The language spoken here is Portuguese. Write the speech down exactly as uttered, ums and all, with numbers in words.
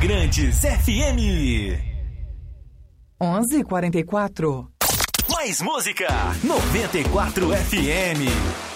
Imigrantes F M. onze e quarenta e quatro. Mais música, noventa e quatro F M.